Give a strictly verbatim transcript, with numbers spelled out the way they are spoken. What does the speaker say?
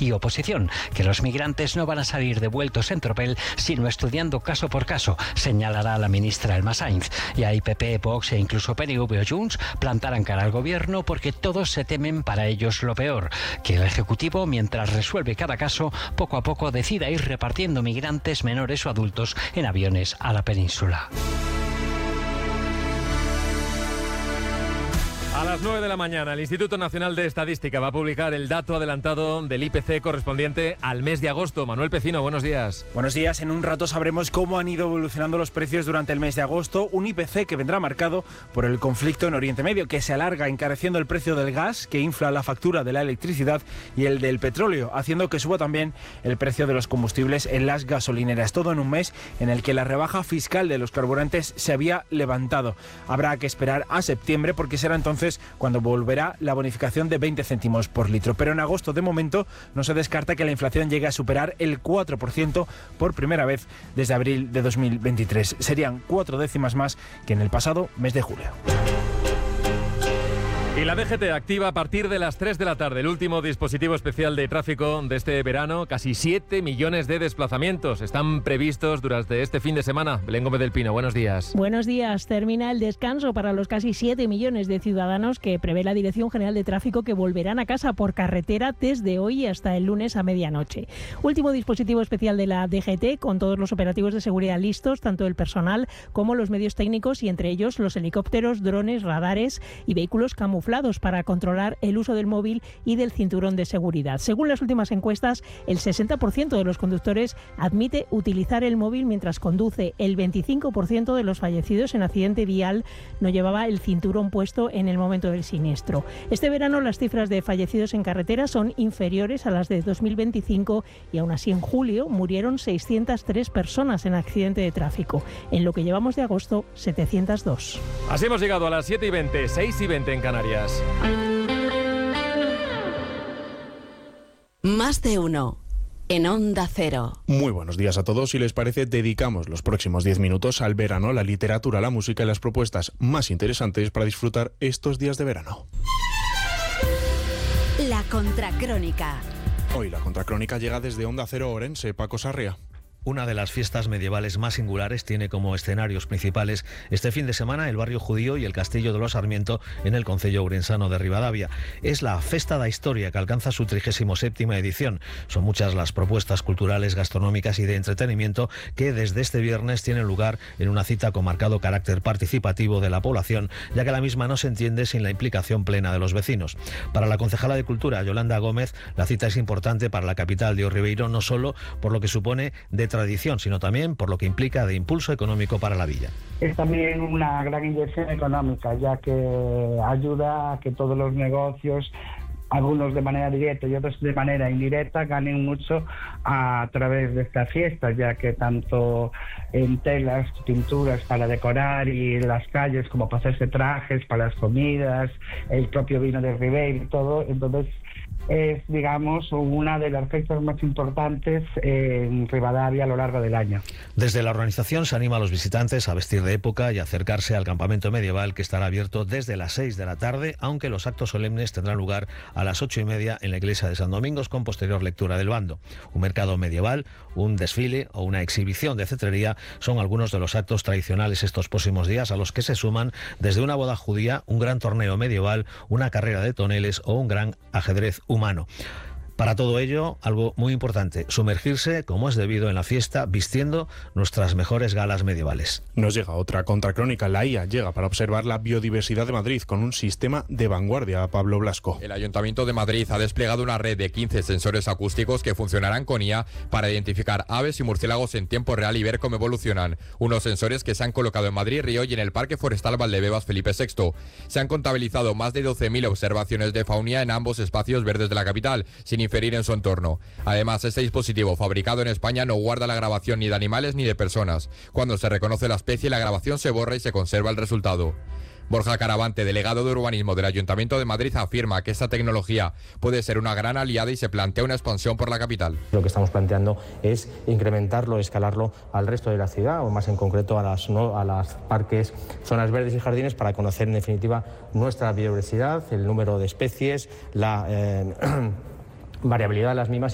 y oposición, que los migrantes no van a salir devueltos en tropel, sino estudiando caso por caso, señalará la ministra Elma Sainz. Y ahí P P, Vox e incluso P N V o Junts plantarán cara al gobierno porque todos se temen para ellos lo peor, que el Ejecutivo, mientras resuelve cada caso, poco a poco decida ir repartiendo migrantes menores o adultos en aviones a la península. A las nueve de la mañana, el Instituto Nacional de Estadística va a publicar el dato adelantado del I P C correspondiente al mes de agosto. Manuel Pecino, buenos días. Buenos días. En un rato sabremos cómo han ido evolucionando los precios durante el mes de agosto. Un I P C que vendrá marcado por el conflicto en Oriente Medio, que se alarga encareciendo el precio del gas, que infla la factura de la electricidad, y el del petróleo, haciendo que suba también el precio de los combustibles en las gasolineras. Todo en un mes en el que la rebaja fiscal de los carburantes se había levantado. Habrá que esperar a septiembre porque será entonces cuando volverá la bonificación de veinte céntimos por litro. Pero en agosto, de momento, no se descarta que la inflación llegue a superar el cuatro por ciento por primera vez desde abril de dos mil veintitrés. Serían cuatro décimas más que en el pasado mes de julio. Y la D G T activa a partir de las tres de la tarde el último dispositivo especial de tráfico de este verano. Casi siete millones de desplazamientos están previstos durante este fin de semana. Belén Gómez del Pino, buenos días. Buenos días. Termina el descanso para los casi siete millones de ciudadanos que prevé la Dirección General de Tráfico, que volverán a casa por carretera desde hoy hasta el lunes a medianoche. Último dispositivo especial de la D G T, con todos los operativos de seguridad listos, tanto el personal como los medios técnicos, y entre ellos los helicópteros, drones, radares y vehículos camuflados para controlar el uso del móvil y del cinturón de seguridad. Según las últimas encuestas, el sesenta por ciento de los conductores admite utilizar el móvil mientras conduce. El veinticinco por ciento de los fallecidos en accidente vial no llevaba el cinturón puesto en el momento del siniestro. Este verano las cifras de fallecidos en carretera son inferiores a las de dos mil veinticinco y aún así en julio murieron seiscientas tres personas en accidente de tráfico. En lo que llevamos de agosto, setecientas dos. Así hemos llegado a las siete y veinte, seis y veinte en Canarias. Más de uno en Onda Cero. Muy buenos días a todos. Si les parece, dedicamos los próximos diez minutos al verano, la literatura, la música y las propuestas más interesantes para disfrutar estos días de verano. La Contracrónica. Hoy la Contracrónica llega desde Onda Cero Orense. Paco Sarria. Una de las fiestas medievales más singulares tiene como escenarios principales este fin de semana el barrio judío y el castillo de los Sarmiento en el concello ourensano de Ribadavia. Es la Festa da Historia, que alcanza su trigésima séptima edición. Son muchas las propuestas culturales, gastronómicas y de entretenimiento que desde este viernes tienen lugar en una cita con marcado carácter participativo de la población, ya que la misma no se entiende sin la implicación plena de los vecinos. Para la concejala de Cultura, Yolanda Gómez, la cita es importante para la capital de Ribeiro, no solo por lo que supone de tradición, sino también por lo que implica de impulso económico para la villa. Es también una gran inversión económica, ya que ayuda a que todos los negocios, algunos de manera directa y otros de manera indirecta, ganen mucho a través de esta fiesta, ya que tanto en telas, pinturas para decorar y en las calles, como para hacerse trajes, para las comidas, el propio vino de Ribeiro y todo, entonces es, digamos, una de las fechas más importantes en Ribadavia a lo largo del año. Desde la organización se anima a los visitantes a vestir de época y acercarse al campamento medieval, que estará abierto desde las seis de la tarde, aunque los actos solemnes tendrán lugar a las ocho y media en la iglesia de San Domingos, con posterior lectura del bando. Un mercado medieval, un desfile o una exhibición de cetrería son algunos de los actos tradicionales estos próximos días, a los que se suman desde una boda judía, un gran torneo medieval, una carrera de toneles o un gran ajedrez humano. Para todo ello, algo muy importante, sumergirse como es debido en la fiesta, vistiendo nuestras mejores galas medievales. Nos llega otra contracrónica. La I A llega para observar la biodiversidad de Madrid con un sistema de vanguardia. Pablo Blasco. El Ayuntamiento de Madrid ha desplegado una red de quince sensores acústicos que funcionarán con I A para identificar aves y murciélagos en tiempo real y ver cómo evolucionan. Unos sensores que se han colocado en Madrid Río y en el Parque Forestal Valdebebas Felipe sexto. Se han contabilizado más de doce mil observaciones de fauna en ambos espacios verdes de la capital, sin inferir en su entorno. Además, este dispositivo fabricado en España no guarda la grabación ni de animales ni de personas. Cuando se reconoce la especie, la grabación se borra y se conserva el resultado. Borja Caravante, delegado de urbanismo del Ayuntamiento de Madrid, afirma que esta tecnología puede ser una gran aliada y se plantea una expansión por la capital. Lo que estamos planteando es incrementarlo, escalarlo al resto de la ciudad, o más en concreto a las, ¿no? a las parques, zonas verdes y jardines, para conocer en definitiva nuestra biodiversidad, el número de especies, la eh, variabilidad de las mismas.